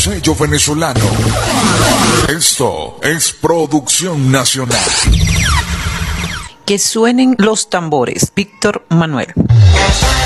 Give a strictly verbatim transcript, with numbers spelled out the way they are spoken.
sello venezolano. Esto es producción nacional. Que suenen los tambores, Víctor Manuel.